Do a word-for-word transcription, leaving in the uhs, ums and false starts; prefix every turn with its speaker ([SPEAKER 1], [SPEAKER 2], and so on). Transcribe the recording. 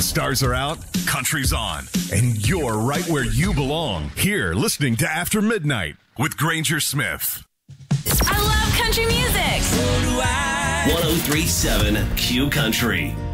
[SPEAKER 1] stars are out, country's on, and you're right where you belong. Here, listening to After Midnight with Granger Smith.
[SPEAKER 2] I love country music.
[SPEAKER 3] So do I.
[SPEAKER 4] one oh three point seven Q Country.